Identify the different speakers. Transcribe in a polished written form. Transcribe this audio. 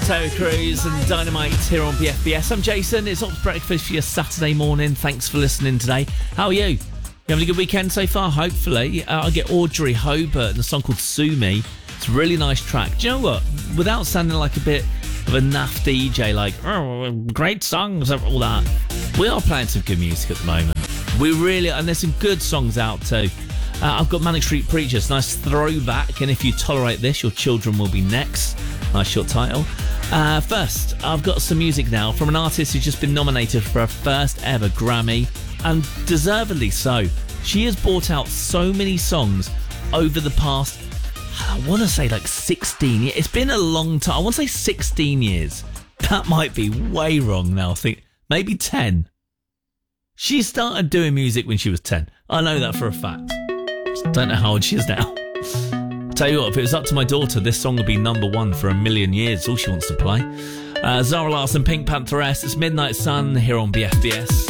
Speaker 1: Terry Crews and Dynamite here on BFBS. I'm Jason. It's Ops Breakfast for your Saturday morning. Thanks for listening today. How are you? You having a good weekend so far? Hopefully. I get Audrey Hobart and a song called Sue Me. It's a really nice track. Do you know what? Without sounding like a bit of a naff DJ, like, oh, great songs, all that, we are playing some good music at the moment. We really, and there's some good songs out too. I've got Manic Street Preachers, nice throwback, and If You Tolerate This, Your Children Will Be Next. Nice short title. First, I've got some music now from an artist who's just been nominated for her first ever Grammy, and deservedly so. She has brought out so many songs over the past, I want to say like 16 years. It's been a long time. I want to say 16 years. That might be way wrong now. I think maybe 10. She started doing music when she was 10. I know that for a fact. Just don't know how old she is now. Tell you what, if it was up to my daughter, this song would be number one for a million years. All she wants to play. Zara Larsson, Pink Pantheress. It's Midnight Sun here on BFBS.